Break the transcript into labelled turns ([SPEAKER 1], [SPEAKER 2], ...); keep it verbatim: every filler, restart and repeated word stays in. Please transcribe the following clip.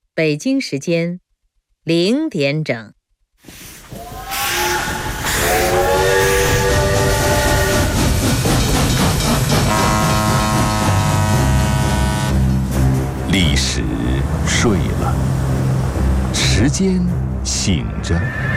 [SPEAKER 1] 北京时间零点整。
[SPEAKER 2] 历史睡了，时间醒着。